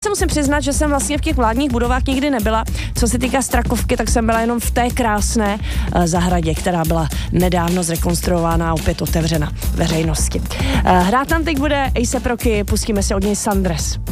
musím přiznat, že jsem vlastně v těch vládních budovách nikdy nebyla. Co se týká Strakovky, tak jsem byla jenom v té krásné zahradě, která byla nedávno zrekonstruována a opět otevřena veřejnosti. Hrát nám teď bude A$AP Rocky, pustíme si od něj Sundress.